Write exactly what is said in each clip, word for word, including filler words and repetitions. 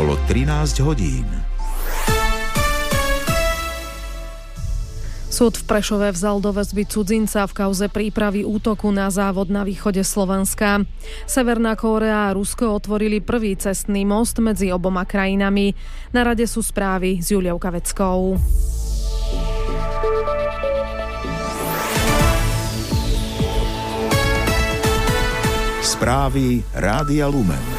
bolo trinásť hodín. Súd v Prešove vzal do väzby cudzinca v kauze prípravy útoku na závod na východe Slovenska. Severná Kórea a Rusko otvorili prvý cestný most medzi oboma krajinami. Na rade sú správy s Juliou Kaveckou. Správy Rádia Lumen.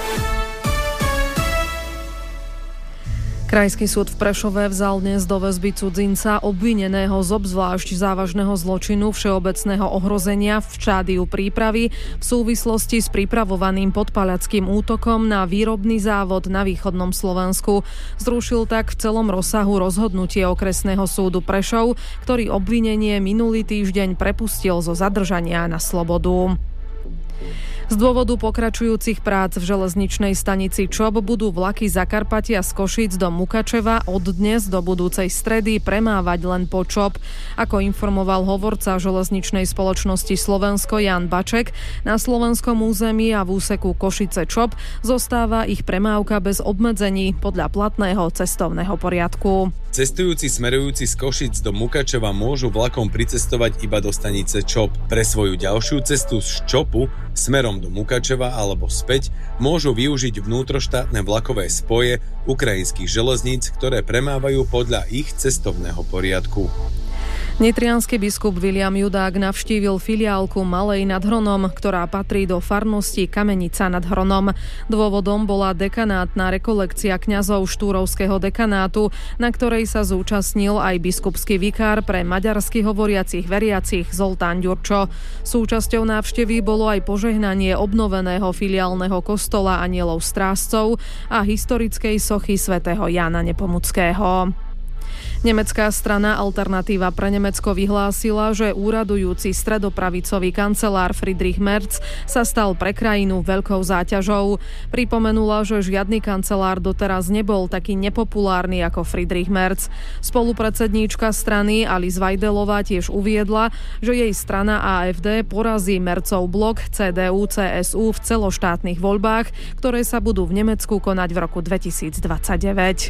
Krajský súd v Prešove vzal dnes do väzby cudzinca obvineného z obzvlášť závažného zločinu všeobecného ohrozenia v štádiu prípravy v súvislosti s pripravovaným podpaľackým útokom na výrobný závod na východnom Slovensku. Zrušil tak v celom rozsahu rozhodnutie okresného súdu Prešov, ktorý obvinenie minulý týždeň prepustil zo zadržania na slobodu. Z dôvodu pokračujúcich prác v železničnej stanici Čop budú vlaky Zakarpatia z Košíc do Mukačeva od dnes do budúcej stredy premávať len po Čop. Ako informoval hovorca železničnej spoločnosti Slovensko Jan Baček, na slovenskom území a v úseku Košice Čop zostáva ich premávka bez obmedzení podľa platného cestovného poriadku. Cestujúci smerujúci z Košic do Mukačeva môžu vlakom pricestovať iba do stanice Čop. Pre svoju ďalšiu cestu z Čopu smerom do Mukačeva alebo späť môžu využiť vnútroštátne vlakové spoje ukrajinských železníc, ktoré premávajú podľa ich cestovného poriadku. Nitriansky biskup Viliam Judák navštívil filiálku Malej nad Hronom, ktorá patrí do farnosti Kamenica nad Hronom. Dôvodom bola dekanátna rekolekcia kňazov štúrovského dekanátu, na ktorej sa zúčastnil aj biskupský vikár pre maďarsky hovoriacich veriacich Zoltán Ďurčo. Súčasťou návštevy bolo aj požehnanie obnoveného filiálneho kostola Anielov Strážcov a historickej sochy svätého Jána Nepomuckého. Nemecká strana Alternatíva pre Nemecko vyhlásila, že úradujúci stredopravicový kancelár Friedrich Merz sa stal pre krajinu veľkou záťažou. Pripomenula, že žiadny kancelár doteraz nebol taký nepopulárny ako Friedrich Merz. Spolupredsedníčka strany Alice Weidelová tiež uviedla, že jej strana á ef dé porazí Merzov blok cé dé ú cé es ú v celoštátnych voľbách, ktoré sa budú v Nemecku konať v roku dvetisícdvadsaťdeväť.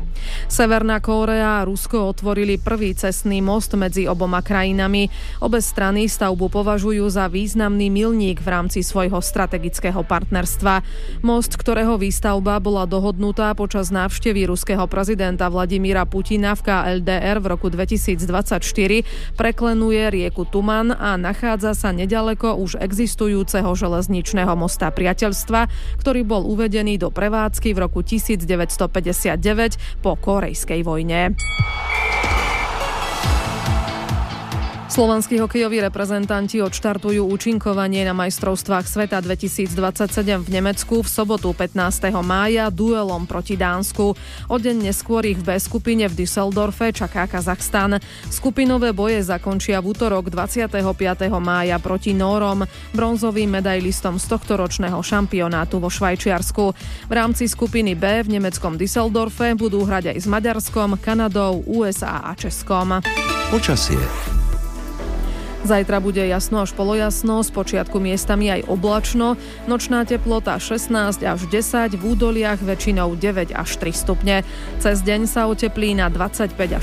Severná Kórea a Rusko otvorili prvý cestný most medzi oboma krajinami. Obe strany stavbu považujú za významný milník v rámci svojho strategického partnerstva. Most, ktorého výstavba bola dohodnutá počas návštevy ruského prezidenta Vladimíra Putina v ká el dé er v roku dvetisícdvadsaťštyri, preklenuje rieku Tuman a nachádza sa neďaleko už existujúceho železničného mosta Priateľstva, ktorý bol uvedený do prevádzky v roku devätnásťstopäťdesiatdeväť po Kórejskej vojne. Slovenskí hokejoví reprezentanti odštartujú účinkovanie na majstrovstvách sveta dvetisícdvadsaťsedem v Nemecku v sobotu pätnásteho mája duelom proti Dánsku. O deň neskôr ich v B skupine v Düsseldorfe čaká Kazachstan. Skupinové boje zakončia v utorok dvadsiateho piateho mája proti Nórom, bronzovým medailistom z tohtoročného šampionátu vo Švajčiarsku. V rámci skupiny B v nemeckom Düsseldorfe budú hrať aj s Maďarskom, Kanadou, ú es á a Českom. Počasie. Zajtra bude jasno až polojasno, spočiatku miestami aj oblačno, nočná teplota šestnásť až desať, v údoliach väčšinou deväť až tri stupne. Cez deň sa oteplí na dvadsaťpäť až